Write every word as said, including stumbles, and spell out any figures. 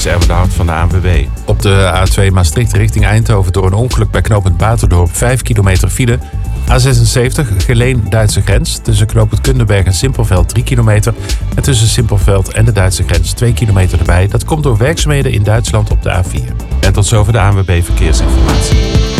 Erwin de Hart van de A N W B. Op de A twee Maastricht richting Eindhoven door een ongeluk bij knooppunt Baterdorp vijf kilometer file. A zesenzeventig Geleen-Duitse grens. Tussen knooppunt Kundenberg en Simpelveld drie kilometer. En tussen Simpelveld en de Duitse grens twee kilometer erbij. Dat komt door werkzaamheden in Duitsland op de A vier. En tot zover de A N W B Verkeersinformatie.